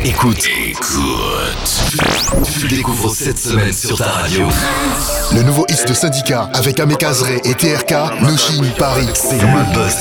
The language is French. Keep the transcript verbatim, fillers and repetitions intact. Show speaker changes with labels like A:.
A: Écoute. Écoute. Tu découvres cette semaine sur ta radio.
B: Le nouveau hit de Syndicat avec Amé Kazré et T R K, No Chine Paris.
A: C'est le buzz